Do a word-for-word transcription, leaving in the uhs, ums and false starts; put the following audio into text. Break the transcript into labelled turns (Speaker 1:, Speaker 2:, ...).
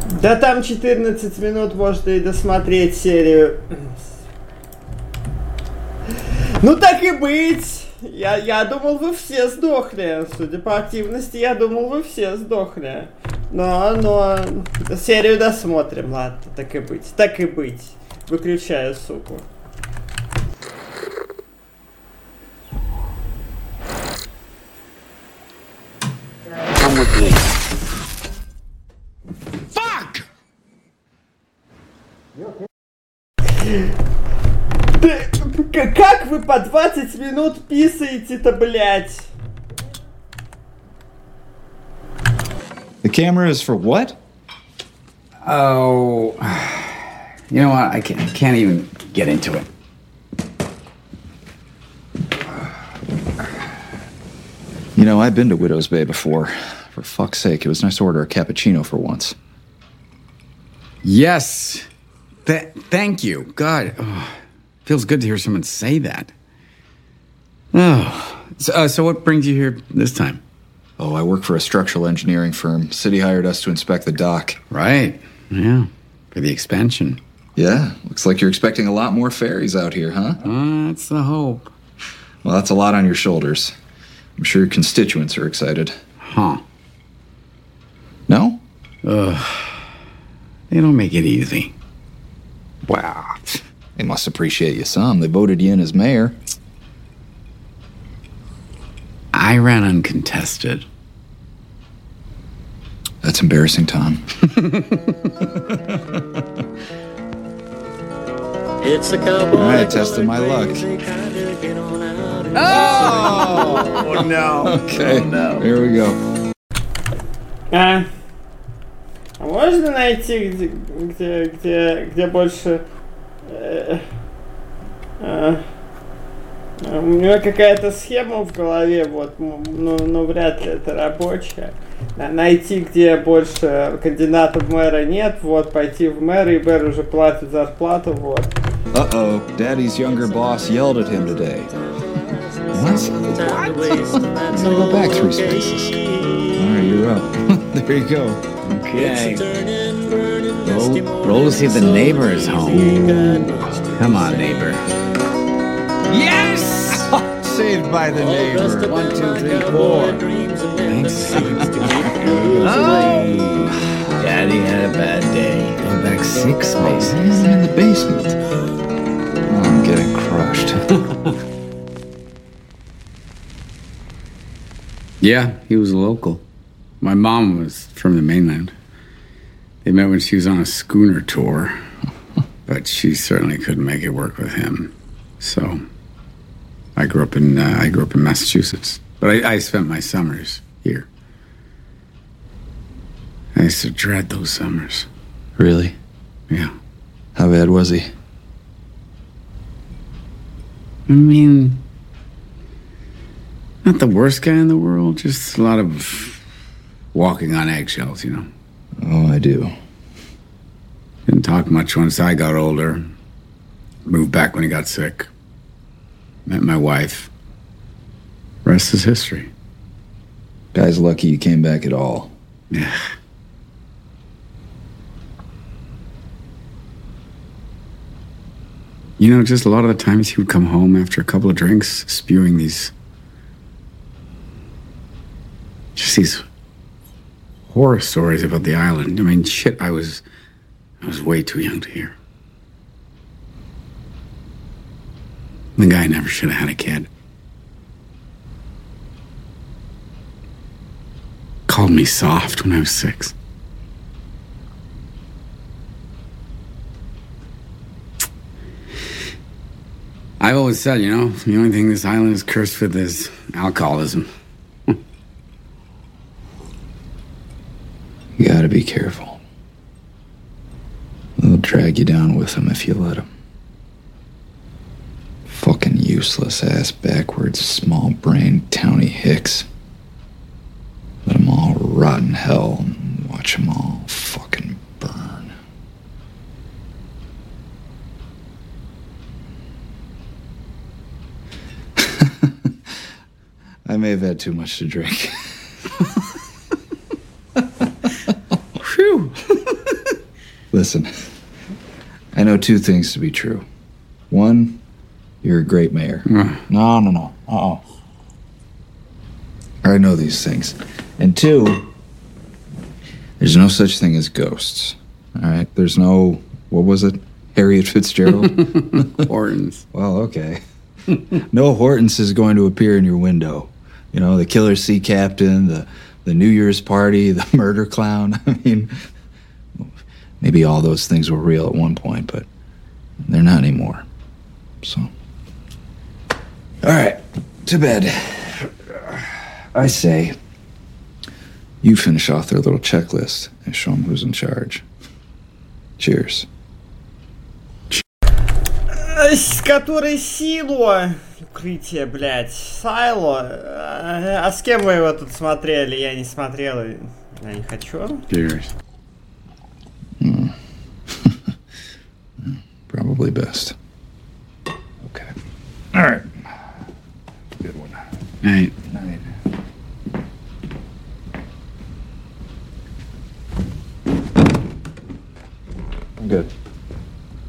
Speaker 1: Да там четырнадцать минут можно и досмотреть серию. Ну так и быть. Я, я думал, вы все сдохли. Судя по активности, я думал, вы все сдохли. Но, но... Серию досмотрим, ладно, так и быть. Так и быть. Выключаю, суку.
Speaker 2: Come with me.
Speaker 1: Да, как вы по двадцать минут писаете-то, блядь?
Speaker 3: The camera is for what?
Speaker 4: Oh, you know what? I can't, I can't even get into it.
Speaker 3: You know, I've been to Widow's Bay before. For fuck's sake, it was nice to order a cappuccino for once.
Speaker 4: Yes. Th- thank you. God, oh, feels good to hear someone say that. Oh, so, uh, so what brings you here this time?
Speaker 3: Oh, I work for a structural engineering firm. City hired us to inspect the dock.
Speaker 4: Right. Yeah. For the expansion.
Speaker 3: Yeah. Looks like you're expecting a lot more ferries out here, huh?
Speaker 4: Uh, that's the hope.
Speaker 3: Well, that's a lot on your shoulders. I'm sure your constituents are excited.
Speaker 4: Huh.
Speaker 3: No?
Speaker 4: Ugh. They don't make it easy.
Speaker 3: Wow. They must appreciate you some. They voted you in as mayor.
Speaker 4: I ran uncontested.
Speaker 3: That's embarrassing, Tom.
Speaker 5: It's a cowboy.
Speaker 3: All right, testing my luck.
Speaker 4: Oh, oh no.
Speaker 3: Okay,
Speaker 4: oh, no.
Speaker 3: Here we go.
Speaker 1: А, а можно найти, где, где, где, где больше... Э, э, у меня какая-то схема в голове, вот, но, но вряд ли это рабочая. Найти, где больше кандидатов в мэра нет, вот, пойти в мэр, и мэр уже платит зарплату, вот.
Speaker 3: Uh-oh, Daddy's younger boss yelled at him today. What? What? You gotta go back three spaces. All right, you're up. There you go.
Speaker 4: Okay. Roll, roll to see if the neighbor is home. Come on, neighbor. Yes!
Speaker 3: Saved by the neighbor.
Speaker 4: One, two, three, four. Thanks. Oh! Daddy had a bad day. Go back six spaces.
Speaker 3: In the basement. Oh, I'm getting crushed.
Speaker 4: Yeah, he was a local. My mom was from the mainland. They met when she was on a schooner tour, but she certainly couldn't make it work with him. So, I grew up in uh, I grew up in Massachusetts, but I, I spent my summers here. I used to dread those summers.
Speaker 3: Really?
Speaker 4: Yeah.
Speaker 3: How bad was he?
Speaker 4: I mean, not the worst guy in the world, just a lot of walking on eggshells, you know.
Speaker 3: Oh, I do.
Speaker 4: Didn't talk much once I got older. Moved back when he got sick. Met my wife. Rest is history.
Speaker 3: Guy's lucky you came back at all.
Speaker 4: Yeah. You know, just a lot of the times he would come home after a couple of drinks, spewing these... just these horror stories about the island. I mean, shit, I was... I was way too young to hear. The guy never should have had a kid. Called me soft when I was six. I've always said, you know, the only thing this island is cursed with is alcoholism.
Speaker 3: You gotta be careful. They'll drag you down with them if you let them. Fucking useless ass, backwards, small brained towny hicks. Let them all rot in hell and watch them all fucking burn. I may have had too much to drink.
Speaker 4: Phew.
Speaker 3: Listen, I know two things to be true. One, you're a great mayor. No, no, no. Uh-oh. I know these things. And two, there's no such thing as ghosts. All right? There's no, what was it? Harriet Fitzgerald?
Speaker 4: Hortons.
Speaker 3: Well, okay. No Hortons is going to appear in your window. You know, the killer sea captain, the, the New Year's party, the murder clown. I mean, maybe all those things were real at one point, but they're not anymore. So, all right, to bed. I say, you finish off their little checklist and show them who's in charge. Cheers.
Speaker 1: С которой силу? Укрытие, блядь. Сайло. А с кем вы его тут смотрели? Я не смотрел. Я не хочу.
Speaker 4: Cheers.
Speaker 3: Mm. Probably best. Okay. All right. Good one.
Speaker 4: Night.
Speaker 3: Night. I'm good.